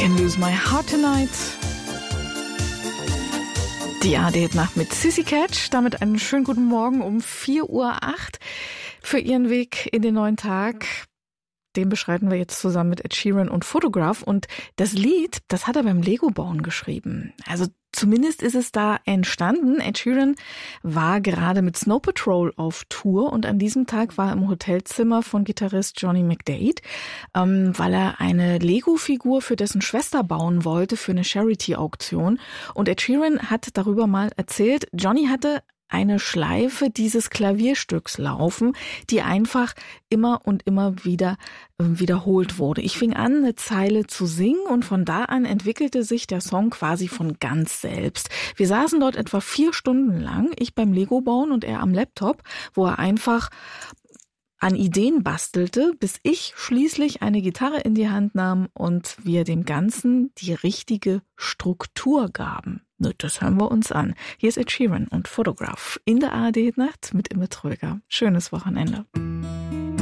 Can Lose My Heart Tonight. Die ARD-Nacht mit Sissy Catch. Damit einen schönen guten Morgen um 4:08 Uhr für Ihren Weg in den neuen Tag. Den beschreiten wir jetzt zusammen mit Ed Sheeran und Photograph. Und das Lied, das hat er beim Lego-Bauen geschrieben. Also zumindest ist es da entstanden. Ed Sheeran war gerade mit Snow Patrol auf Tour und an diesem Tag war er im Hotelzimmer von Gitarrist Johnny McDade, weil er eine Lego-Figur für dessen Schwester bauen wollte für eine Charity-Auktion. Und Ed Sheeran hat darüber mal erzählt, Johnny hatte eine Schleife dieses Klavierstücks laufen, die einfach immer und immer wieder wiederholt wurde. Ich fing an, eine Zeile zu singen und von da an entwickelte sich der Song quasi von ganz selbst. Wir saßen dort etwa 4 Stunden lang, ich beim Lego-Bauen und er am Laptop, wo er einfach an Ideen bastelte, bis ich schließlich eine Gitarre in die Hand nahm und wir dem Ganzen die richtige Struktur gaben. Das hören wir uns an. Hier ist Ed Sheeran und Photograph in der ARD-Nacht mit Imme Tröger. Schönes Wochenende.